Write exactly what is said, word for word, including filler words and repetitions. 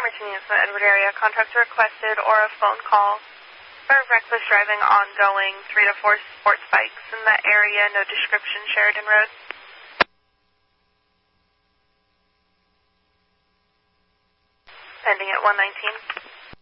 Martinez in the Edward area. Contact requested or a phone call for reckless driving ongoing. Three to four sports bikes in the area. No description. Sheridan Road. Pending at one nineteen.